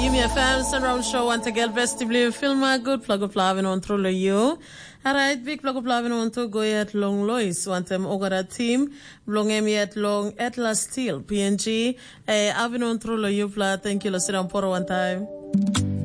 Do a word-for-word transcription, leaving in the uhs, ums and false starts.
Yumi F M, Sunround Show, once again, festively film a good plug of love and on through you. Alright, big plug of love and on to go at long Lois, want them ogara team, long em yet long at last steel, P N G, eh, Avinon through you, thank you, Losiran Poro one time.